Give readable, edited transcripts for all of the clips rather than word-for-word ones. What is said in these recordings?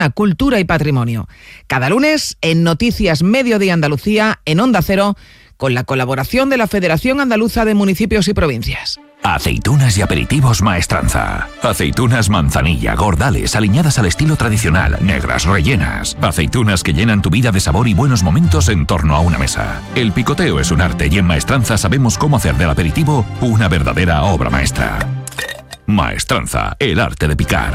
cultura y patrimonio. Cada lunes en Noticias Mediodía Andalucía, en Onda Cero, con la colaboración de la Federación Andaluza de Municipios y Provincias. Aceitunas y aperitivos Maestranza. Aceitunas manzanilla, gordales, aliñadas al estilo tradicional, negras, rellenas. Aceitunas que llenan tu vida de sabor y buenos momentos en torno a una mesa. El picoteo es un arte y en Maestranza sabemos cómo hacer del aperitivo una verdadera obra maestra. Maestranza, el arte de picar.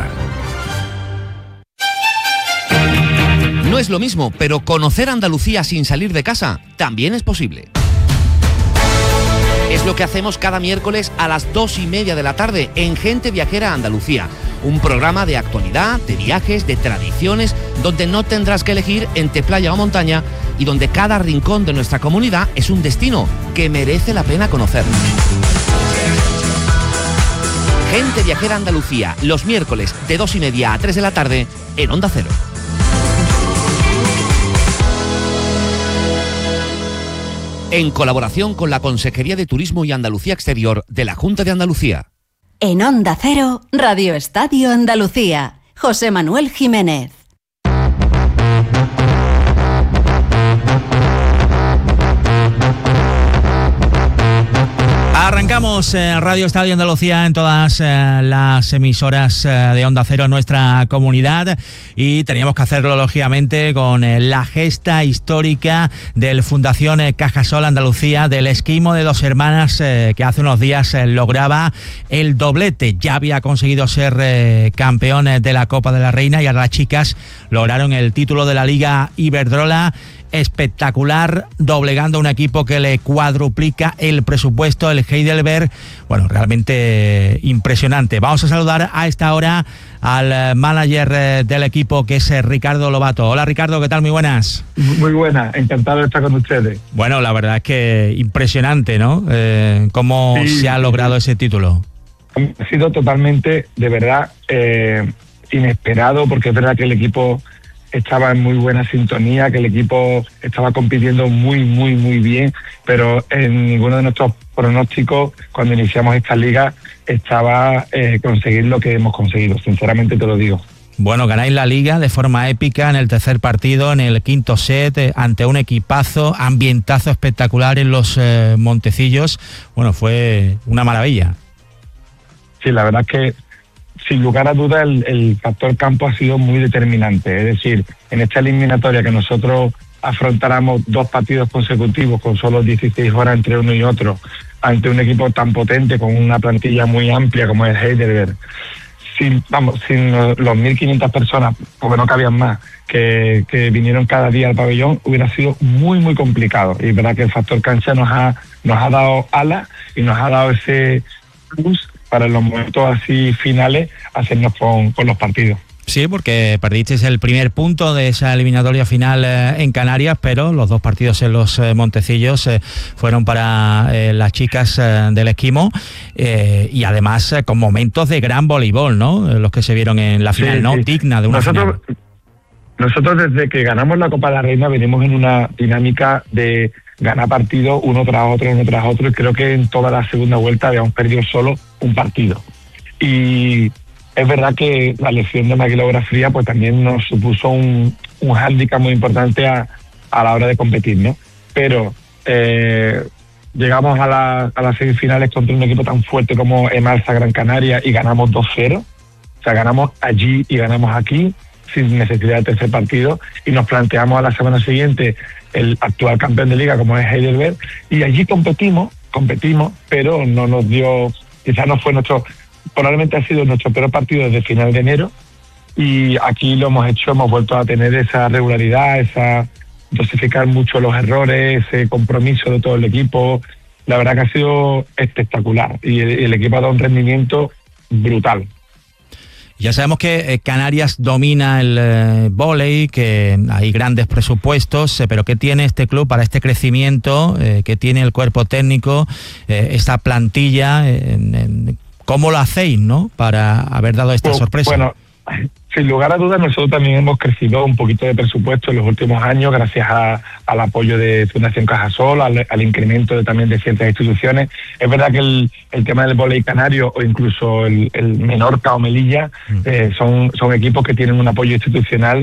No es lo mismo, pero conocer Andalucía sin salir de casa también es posible. Es lo que hacemos cada miércoles a las 2:30 de la tarde en Gente Viajera Andalucía, un programa de actualidad, de viajes, de tradiciones, donde no tendrás que elegir entre playa o montaña y donde cada rincón de nuestra comunidad es un destino que merece la pena conocer. Gente Viajera Andalucía, los miércoles de 2:30 a 3 de la tarde en Onda Cero. En colaboración con la Consejería de Turismo y Andalucía Exterior de la Junta de Andalucía. En Onda Cero, Radio Estadio Andalucía, José Manuel Jiménez. Arrancamos Radio Estadio Andalucía en todas las emisoras de Onda Cero en nuestra comunidad y teníamos que hacerlo lógicamente con la gesta histórica del Fundación Cajasol Andalucía, del esquimo de dos hermanas que hace unos días lograba el doblete. Ya había conseguido ser campeón de la Copa de la Reina y ahora las chicas lograron el título de la Liga Iberdrola. Espectacular, doblegando un equipo que le cuadruplica el presupuesto, el Heidelberg. Bueno, realmente impresionante. Vamos a saludar a esta hora al manager del equipo, que es Ricardo Lobato. Hola Ricardo, ¿qué tal? Muy buenas. Muy buenas, encantado de estar con ustedes. Bueno, la verdad es que impresionante, ¿no? Cómo se ha logrado ese título. Ha sido totalmente, de verdad, inesperado, porque es verdad que el equipo estaba en muy buena sintonía, que el equipo estaba compitiendo muy bien, pero en ninguno de nuestros pronósticos, cuando iniciamos esta liga, estaba conseguir lo que hemos conseguido, sinceramente te lo digo. Bueno, ganáis la liga de forma épica en el tercer partido, en el quinto set, ante un equipazo, ambientazo espectacular en los Montecillos. Bueno, fue una maravilla. Sí, la verdad es que sin lugar a dudas el factor campo ha sido muy determinante. Es decir, en esta eliminatoria que nosotros afrontáramos 2 partidos consecutivos con solo 16 horas entre uno y otro, ante un equipo tan potente, con una plantilla muy amplia como es Heidelberg, sin los 1.500 personas, porque no cabían más, que vinieron cada día al pabellón, hubiera sido muy complicado. Y es verdad que el factor cancha nos ha dado alas y nos ha dado ese plus para en los momentos así finales hacernos con los partidos. Sí, porque perdisteis el primer punto de esa eliminatoria final en Canarias, pero los 2 partidos en los Montecillos fueron para las chicas del esquimo y además con momentos de gran voleibol, ¿no? Los que se vieron en la final, sí, ¿no? Sí. Digna de una final. Nosotros desde que ganamos la Copa de la Reina venimos en una dinámica de ganar partidos uno tras otro, y creo que en toda la segunda vuelta habíamos perdido solo un partido. Y es verdad que la lesión de Maguila Fría pues también nos supuso un hándicap muy importante a la hora de competir, ¿no? Pero llegamos a las semifinales contra un equipo tan fuerte como Emalsa Gran Canaria y ganamos 2-0. O sea, ganamos allí y ganamos aquí sin necesidad de tercer partido, y nos planteamos a la semana siguiente el actual campeón de liga como es Heidelberg, y allí competimos, pero no nos dio, quizás no fue probablemente ha sido nuestro peor partido desde final de enero, y aquí lo hemos vuelto a tener esa regularidad, dosificar mucho los errores, ese compromiso de todo el equipo. La verdad que ha sido espectacular y el equipo ha dado un rendimiento brutal. Ya sabemos que Canarias domina el vóley, que hay grandes presupuestos, pero ¿qué tiene este club para este crecimiento? ¿Qué tiene el cuerpo técnico, esta plantilla? ¿Cómo lo hacéis, no, para haber dado esta sorpresa? Bueno, sin lugar a dudas, nosotros también hemos crecido un poquito de presupuesto en los últimos años gracias al apoyo de Fundación Cajasol, al incremento también de ciertas instituciones. Es verdad que el tema del vóley canario o incluso el Menorca o Melilla son equipos que tienen un apoyo institucional